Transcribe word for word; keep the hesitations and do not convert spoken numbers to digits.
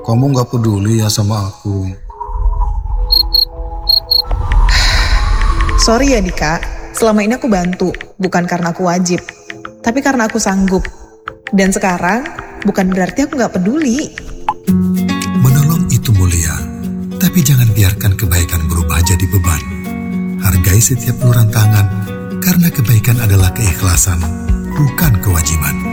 kamu gak peduli ya sama aku. Sorry ya Dika, selama ini aku bantu, bukan karena aku wajib, tapi karena aku sanggup. Dan sekarang, bukan berarti aku gak peduli. Menolong itu mulia, tapi jangan biarkan kebaikan berubah jadi beban. Hargai setiap uluran tangan, karena kebaikan adalah keikhlasan, bukan kewajiban.